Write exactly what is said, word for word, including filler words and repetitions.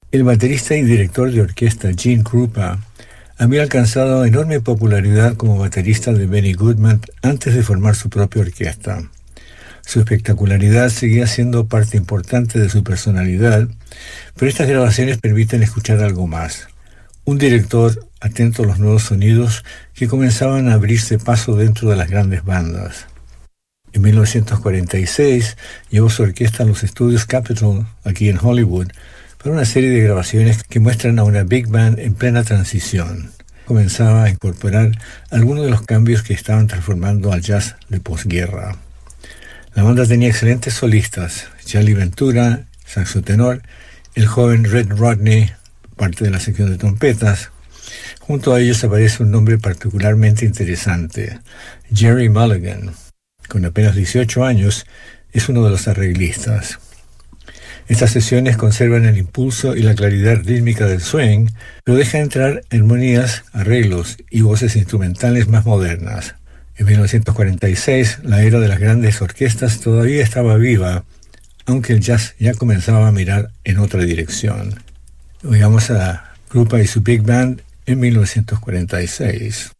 El baterista y director de orquesta Gene Krupa había alcanzado enorme popularidad como baterista de Benny Goodman antes de formar su propia orquesta. Su espectacularidad seguía siendo parte importante de su personalidad, pero estas grabaciones permiten escuchar algo más. Un director atento a los nuevos sonidos que comenzaban a abrirse paso dentro de las grandes bandas. En mil novecientos cuarenta y seis llevó su orquesta a los estudios Capitol, aquí en Hollywood, para una serie de grabaciones que muestran a una big band en plena transición. Comenzaba a incorporar algunos de los cambios que estaban transformando al jazz de posguerra. La banda tenía excelentes solistas: Charlie Ventura, saxo tenor, el joven Red Rodney, parte de la sección de trompetas. Junto a ellos aparece un nombre particularmente interesante: Gerry Mulligan. Con apenas dieciocho años, es uno de los arreglistas. Estas sesiones conservan el impulso y la claridad rítmica del swing, pero dejan entrar armonías, arreglos y voces instrumentales más modernas. En mil novecientos cuarenta y seis, la era de las grandes orquestas todavía estaba viva, aunque el jazz ya comenzaba a mirar en otra dirección. Oigamos a Krupa y su Big Band en mil novecientos cuarenta y seis.